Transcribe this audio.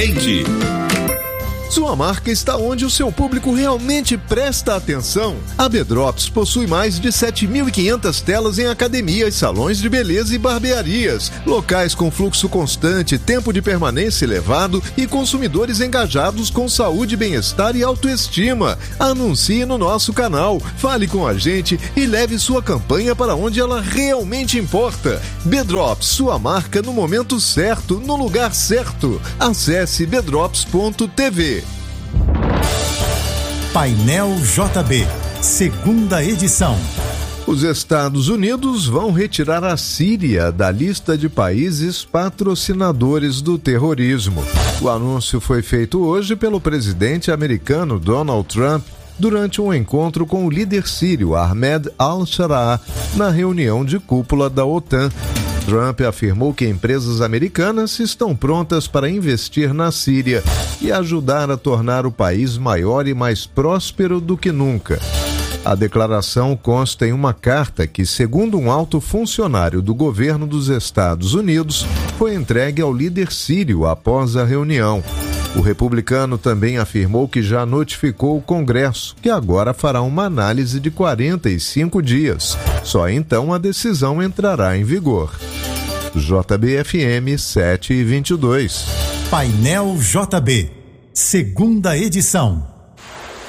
Sua marca está onde o seu público realmente presta atenção. A B-Drops possui mais de 7.500 telas em academias, salões de beleza e barbearias, locais com fluxo constante, tempo de permanência elevado e consumidores engajados com saúde, bem-estar e autoestima. Anuncie no nosso canal, fale com a gente e leve sua campanha para onde ela realmente importa. B-Drops, sua marca no momento certo, no lugar certo. Acesse bdrops.tv. Painel JB, segunda edição. Os Estados Unidos vão retirar a Síria da lista de países patrocinadores do terrorismo. O anúncio foi feito hoje pelo presidente americano Donald Trump durante um encontro com o líder sírio Ahmed al-Sharaa na reunião de cúpula da OTAN. Trump afirmou que empresas americanas estão prontas para investir na Síria e ajudar a tornar o país maior e mais próspero do que nunca. A declaração consta em uma carta que, segundo um alto funcionário do governo dos Estados Unidos, foi entregue ao líder sírio após a reunião. O republicano também afirmou que já notificou o Congresso, que agora fará uma análise de 45 dias. Só então a decisão entrará em vigor. JBFM 7:22. Painel JB, segunda edição.